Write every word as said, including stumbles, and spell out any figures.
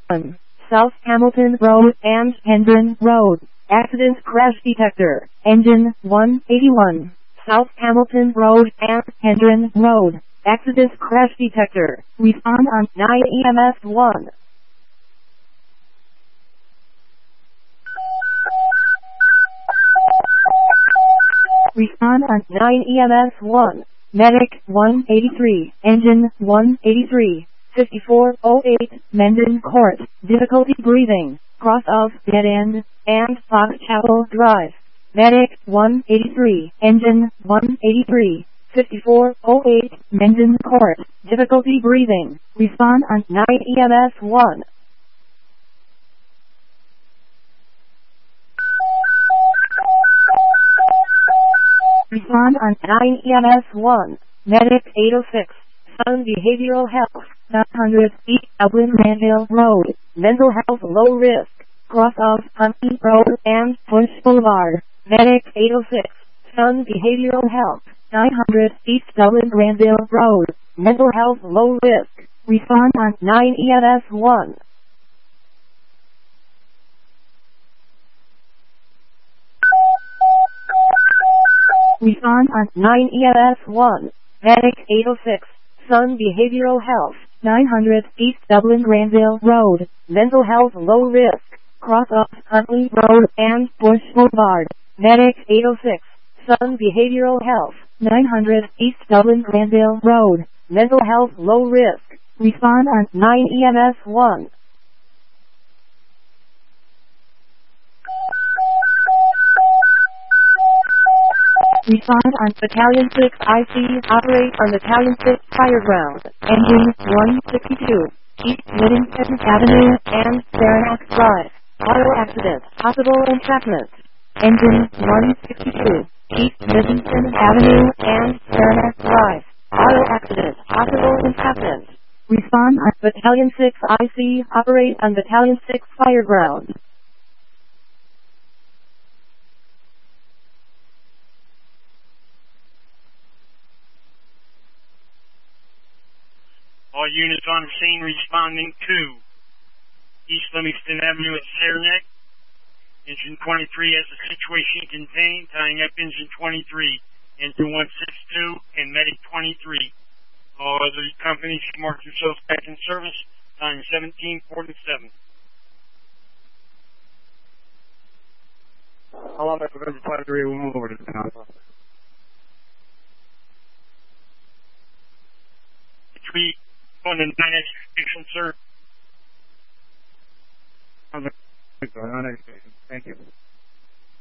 one, South Hamilton Road and Hendron Road. Accident crash detector. Engine one eighty-one. South Hamilton Road and Hendron Road. Accident crash detector. Respond on nine E M S one. Respond on nine E M S one. Medic one eighty-three. Engine one eighty-three. fifty-four oh eight. Mendon Court. Difficulty breathing. Cross of Dead End and Fox Chapel Drive. Medic one eighty-three. Engine one eighty-three. fifty-four oh eight. Mendon Court. Difficulty breathing. Respond on nine E M S one. Respond on nine E M S one. Medic eight oh six. Sun Behavioral Health. nine hundred East Dublin Randale Road. Mental health low risk. Cross of Huntley Road and Bush Boulevard. Medic eight oh six. Sun Behavioral Health. nine hundred East Dublin Randale Road. Mental health low risk. Respond on nine E M S one. Respond on nine E M S one. Medic eight oh six. Sun Behavioral Health. nine hundred East Dublin Randale Road. Mental health low risk. Cross of Huntley Road and Bush Boulevard. Medic eight oh six. Sun Behavioral Health. nine hundred East Dublin Randale Road. Mental health low risk. Respond on nine E M S one. Respond on Battalion six I C. Operate on Battalion six Fireground. Engine one sixty-two. East Livingston Avenue and Saranac Drive. Auto accident. Possible entrapment. Engine one sixty-two. East Livingston Avenue and Saranac Drive. Auto accident. Possible entrapment. Respond on Battalion six I C. Operate on Battalion six Fireground. All units on scene responding to East Livingston Avenue at Saranac. Engine twenty-three has the situation contained, tying up engine twenty-three, engine one sixty-two, and medic twenty-three. All other companies should mark themselves back in service, time seventeen forty-seven. How long after engine twenty-three will move over to the council? Three, one and nine execution, sir. On the, on execution. Thank you.